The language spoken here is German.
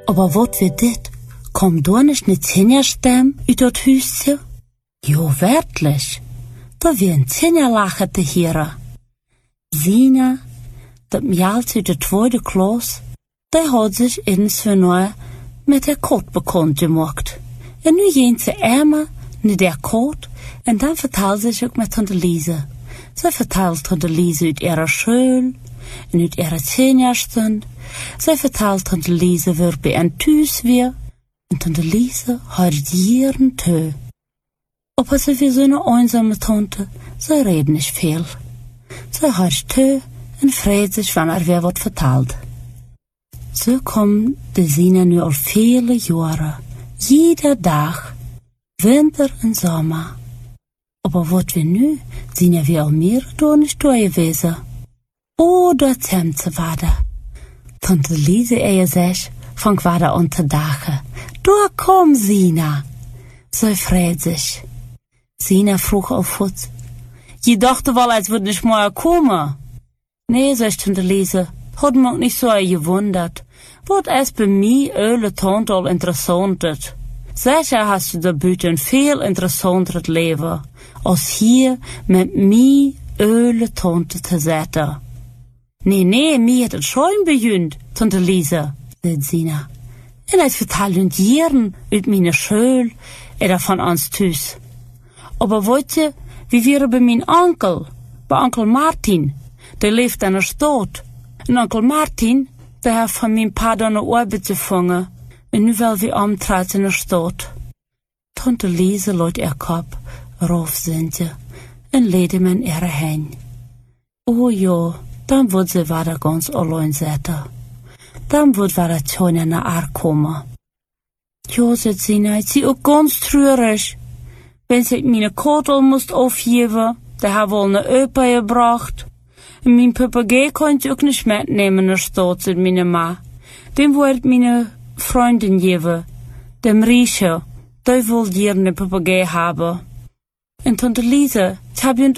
Aber wat wird dit? Kommt da nicht ne Zinnerstimme uit dat Hüsje? Jo, wirklich. Da werden Zinnerlachen te hören. Sina, dat Mjals uit de tweede klas, die hat sich eens für neu mit der Kot bekannt gemacht. Und nu gehen sie einmal in der Kot und dann verteilt sie sich auch mit Tante Lise. Sie verteilt Tante Lise uit ihrer Schule und uit ihrer 10-Jahrstund. Sie verteilt Tante Lise, wer bei ein Tüß wir. Und Tante Lise hat jeden Tö. Aber sie wie so eine einsame Tante, sie redet nicht viel. Sie hat Tö und freut sich, wenn wer was verteilt. So kommen die Sina nu al viele Jahre, jeder Tag, Winter und Sommer. Aber wat wir nu, sind wir al mehr da nicht da gewesen. Oh, dort sind sie weiter. Tante Lise sich, fang weiter an zu dachen. Da komm, Sina. So freut sich. Sina frug auf Futz. Je dachte wohl, als würde nicht mal kommen. Nee, sagt Tante Lise, hat mich nicht so gewundert. Wat is bij mij hele Tante interessant. Sicher hast du da buiten viel interessanter leven, als hier met mij hele Tante te zitten. Nee, mij het schon begint, Tante Lise, zei Sina. En het vertelt uns jaren uit mijn Schule oder van ons thuis. Aber weet je, wie wir bij mijn onkel, bij onkel Martin, der leeft in de stad. En onkel Martin, der hat von meinem Pa dann eine Arbeit gefangen. Und nu will wir umtreten in der Stadt. Tante Lise lädt ihr Kopf raufsinken und lädt ihm in ihre Hände. Oh ja, dann wird sie wieder ganz allein sitzen. Dann wird wieder Tanja nach ihr kommen. Ja, sagt sie, sie auch ganz traurig. Wenn sie meine Kotel muss aufgeben, der hat wohl eine Opa gebracht. Und mein Papagei konnte ich auch nicht mitnehmen in der Stadt, sagt meine Ma. Den wollte meine Freundin geben, dem Riecher. Der wollte gerne einen Papagei haben. Und Tante Lise, ich habe